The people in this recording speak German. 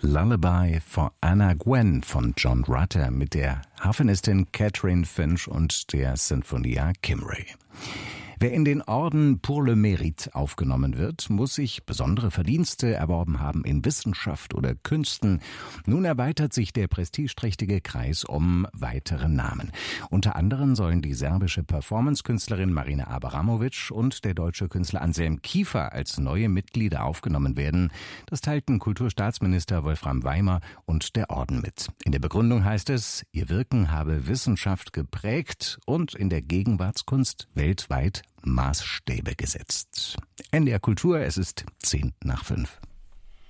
Lullaby for Anna Gwen von John Rutter mit der Harfenistin Catherine Finch und der Sinfonia Kimray. Wer in den Orden Pour le Mérite aufgenommen wird, muss sich besondere Verdienste erworben haben in Wissenschaft oder Künsten. Nun erweitert sich der prestigeträchtige Kreis um weitere Namen. Unter anderem sollen die serbische Performancekünstlerin Marina Abramovic und der deutsche Künstler Anselm Kiefer als neue Mitglieder aufgenommen werden. Das teilten Kulturstaatsminister Wolfram Weimer und der Orden mit. In der Begründung heißt es, ihr Wirken habe Wissenschaft geprägt und in der Gegenwartskunst weltweit Maßstäbe gesetzt. NDR Kultur, es ist 5:10.